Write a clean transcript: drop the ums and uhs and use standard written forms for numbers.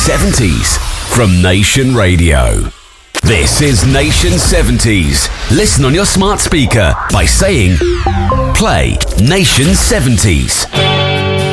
70s from Nation Radio. This is Nation 70s. Listen on your smart speaker by saying, play Nation 70s.